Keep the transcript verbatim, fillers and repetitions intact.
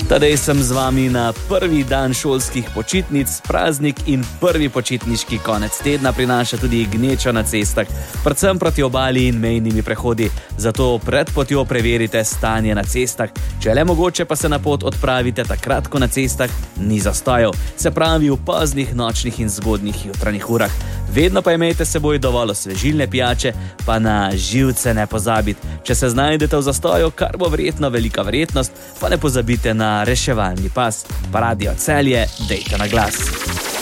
Tadej sem z vami na prvi dan šolskih počitnic, praznik in prvi počitniški konec tedna prinaša tudi gnečo na cestah, predvsem proti obali in mejnimi prehodi. Zato pred potjo preverite stanje na cestah, če le mogoče pa se na pot odpravite takrat, ko na cestah ni zastojev, se pravi v poznih nočnih in zgodnjih jutranjih urah. Vedno pa imejte seboj dovolj osvežilne pijače, pa na živce ne pozabiti. Če se znajdete v zastoju, kar bo verjetno velika verjetnost, pa ne pozabite na reševalni pas. Pa Radio Celje, dejte na glas.